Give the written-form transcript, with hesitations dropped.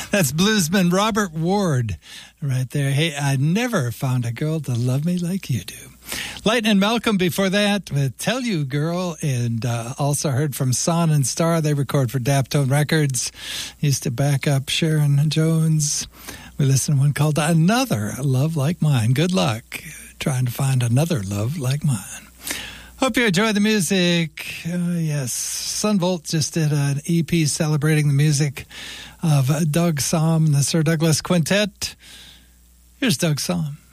That's bluesman Robert Ward right there. Hey, I never found a girl to love me like you do. Leighton and Malcolm before that with Tell You Girl, and also heard from Son and Star. They record for Daptone Records. Used to back up Sharon Jones. We listened to one called Another Love Like Mine. Good luck trying to find another love like mine. Hope you enjoy the music. Yes, Sunvolt just did an EP celebrating the music of Doug Sahm and the Sir Douglas Quintet. Here's Doug Sahm.